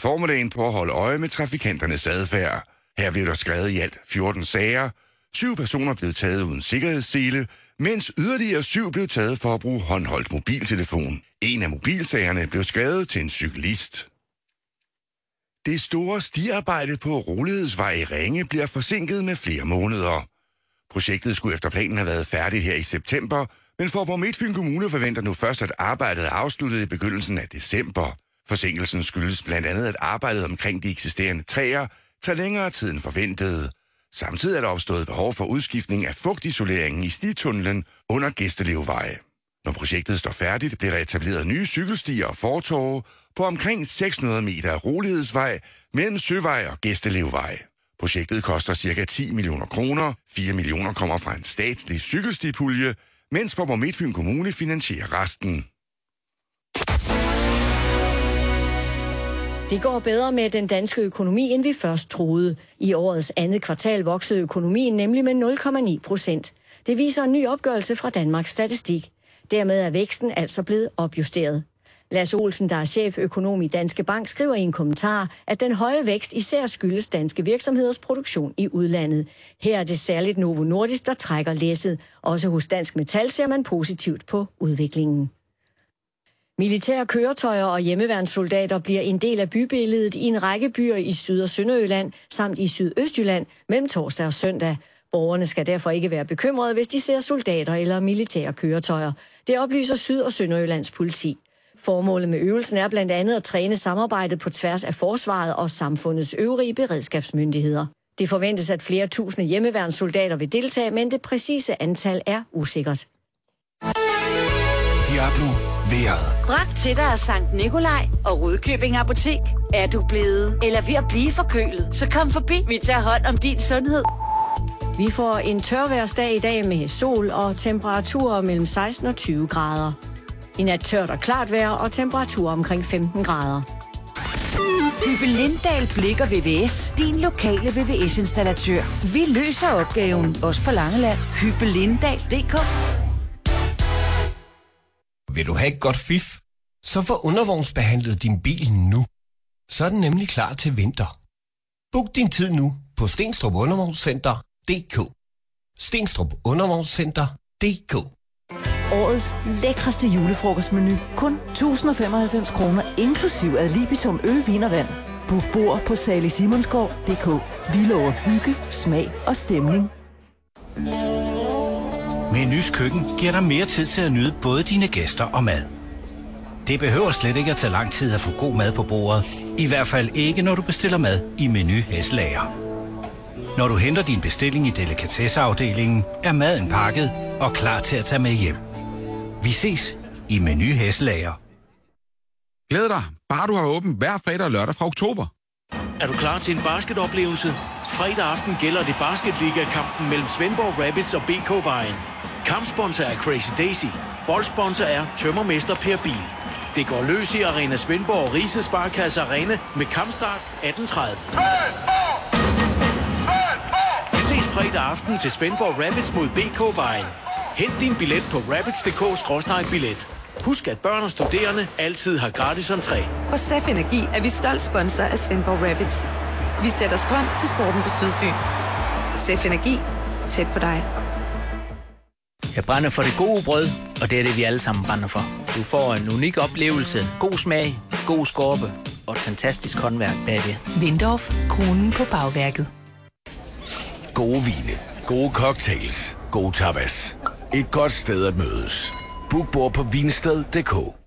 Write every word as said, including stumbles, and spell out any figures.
formiddagen på at holde øje med trafikanternes adfærd. Her blev der skrevet i alt fjorten sager. Syv personer blev taget uden sikkerhedssele, mens yderligere syv blev taget for at bruge håndholdt mobiltelefon. En af mobilsagerne blev skrevet til en cyklist. Det store stiarbejde på Rolighedsvej i Ringe bliver forsinket med flere måneder. Projektet skulle efter planen have været færdigt her i september, men Faaborg Midtfyn Kommune forventer nu først, at arbejdet er afsluttet i begyndelsen af december. Forsinkelsen skyldes blandt andet, at arbejdet omkring de eksisterende træer tager længere tid end forventet. Samtidig er der opstået behov for udskiftning af fugtisoleringen i stitunnelen under Gæstelevvej. Når projektet står færdigt, bliver der etableret nye cykelstier og fortove på omkring seks hundrede meter af Rolighedsvej mellem Søvej og Gæstelevvej. Projektet koster ca. ti millioner kroner. fire millioner kommer fra en statslig cykelstipulje, mens Faaborg Midtfyn Kommune finansierer resten. Det går bedre med den danske økonomi, end vi først troede. I årets andet kvartal voksede økonomien nemlig med nul komma ni procent. Det viser en ny opgørelse fra Danmarks Statistik. Dermed er væksten altså blevet opjusteret. Lasse Olsen, der er cheføkonom i Danske Bank, skriver i en kommentar, at den høje vækst især skyldes danske virksomheders produktion i udlandet. Her er det særligt Novo Nordisk, der trækker læsset. Også hos Dansk Metal ser man positivt på udviklingen. Militære køretøjer og hjemmeværnssoldater bliver en del af bybilledet i en række byer i Syd- og Sønderjylland samt i Sydøstjylland mellem torsdag og søndag. Borgerne skal derfor ikke være bekymrede, hvis de ser soldater eller militære køretøjer. Det oplyser Syd- og Sønderjyllands politi. Formålet med øvelsen er blandt andet at træne samarbejdet på tværs af forsvaret og samfundets øvrige beredskabsmyndigheder. Det forventes, at flere tusinde hjemmeværnssoldater vil deltage, men det præcise antal er usikkert. Diablo vejret. Bragt til dig af Sankt Nikolaj og Rudkøbing Apotek. Er du blevet eller ved at blive forkølet, så kom forbi. Vi tager hånd om din sundhed. Vi får en tørværsdag i dag med sol og temperaturer mellem seksten og tyve grader. I nat tørt og klart vejr og temperaturer omkring femten grader. Hyppe Lindahl Blikker V V S, din lokale V V S-installatør. Vi løser opgaven, også på Langeland. Hyppe Lindahl punktum d k. Vil du have et godt fif? Så få undervognsbehandlet din bil nu. Så er den nemlig klar til vinter. Book din tid nu på Stenstrup Undervognscenter punktum d k. Stenstrup Undervognscenter punktum d k. Årets lækreste julefrokostmenu. Kun tusind og femoghalvfems kroner, inklusiv ad libitum øl, vin og vand. Book bord på salig simonsgaard punktum d k. Vi lover hygge, smag og stemning. Menus Køkken giver dig mere tid til at nyde både dine gæster og mad. Det behøver slet ikke at tage lang tid at få god mad på bordet. I hvert fald ikke, når du bestiller mad i Menu Hesselager. Når du henter din bestilling i delikatesseafdelingen, er maden pakket og klar til at tage med hjem. Vi ses i Menu Hesselager. Glæd dig, bare du har åbent hver fredag og lørdag fra oktober. Er du klar til en basketoplevelse? Fredag aften gælder det basketliga-kampen mellem Svendborg Rabbits og B K-vejen. Kampsponsor er Crazy Daisy. Boldsponsor er Tømmermester Per Bil. Det går løs i Arena Svendborg og Riise Sparkasse Arena med kampstart atten tredive. Vi ses fredag aften til Svendborg Rabbits mod B K-vejen. Hent din billet på rabbits punktum d k skråstreg billet. Husk, at børn og studerende altid har gratis entré. Hos S E F Energi er vi stolt sponsor af Svendborg Rabbits. Vi sætter strøm til sporten på Sydfyn. S E F Energi. Tæt på dig. Jeg brænder for det gode brød, og det er det, vi alle sammen brænder for. Du får en unik oplevelse, god smag, god skorpe og et fantastisk håndværk bagved. Windorf, kronen på bagværket. Gode vine, gode cocktails, gode tapas. Et godt sted at mødes. Book bord på vinsted punktum d k.